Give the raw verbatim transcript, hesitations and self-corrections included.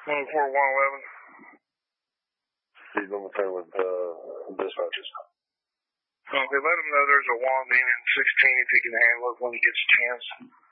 one oh four, one eleven. He's on the phone with uh, dispatchers. Okay, let him know there's a Wanding in sixteen if he can handle it when he gets a chance.